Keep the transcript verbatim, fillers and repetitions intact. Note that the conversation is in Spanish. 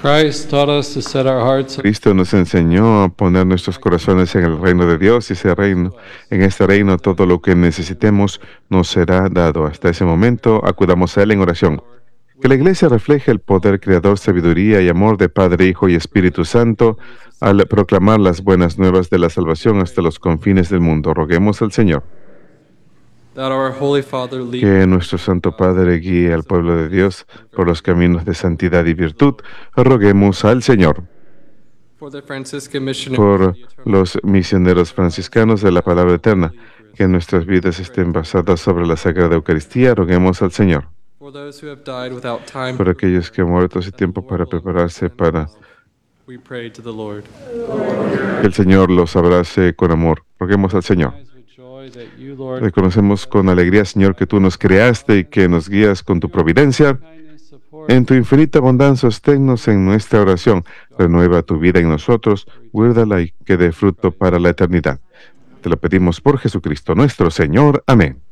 Christ taught us to set our hearts Cristo nos enseñó a poner nuestros corazones en el reino de Dios y ese reino, en este reino todo lo que necesitemos nos será dado. Hasta ese momento acudamos a Él en oración. Que la Iglesia refleje el poder creador, sabiduría y amor de Padre, Hijo y Espíritu Santo al proclamar las buenas nuevas de la salvación hasta los confines del mundo. Roguemos al Señor. that our Holy Father lead Que nuestro Santo Padre guíe al pueblo de Dios por los caminos de santidad y virtud. Roguemos al Señor. for the Franciscan missionaries Por of the eternal los misioneros franciscanos de la palabra eterna, que nuestras vidas estén basadas sobre la Sagrada Eucaristía. Roguemos al Señor. for those who have died without time Por aquellos que han muerto sin tiempo para prepararse para we pray to the Lord. que el Señor los abrace con amor. Roguemos al Señor. With joy that you, Lord, Reconocemos con alegría, Señor, que tú nos creaste y que nos guías con tu providencia. kindness, support, En tu infinita bondad, sosténnos en nuestra oración. Renueva tu vida en nosotros, guárdala y que dé fruto para la eternidad. Te lo pedimos por Jesucristo nuestro Señor. Amén.